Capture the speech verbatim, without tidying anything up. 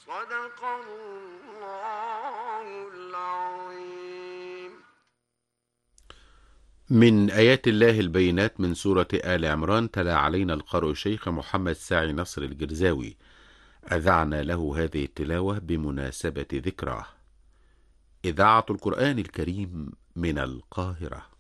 صدق الله العظيم. من آيات الله البينات من سورة آل عمران. تلا علينا القارئ الشيخ محمد ساعي نصر الجرزاوي، أذعنا له هذه التلاوة بمناسبة ذكراه. إذاعة القرآن الكريم من القاهرة.